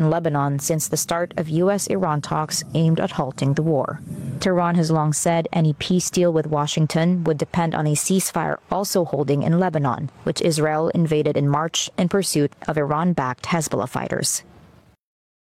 in Lebanon since the start of U.S.-Iran talks aimed at halting the war. Tehran has long said any peace deal with Washington would depend on a ceasefire also holding in Lebanon, which Israel invaded in March in pursuit of Iran-backed Hezbollah fighters.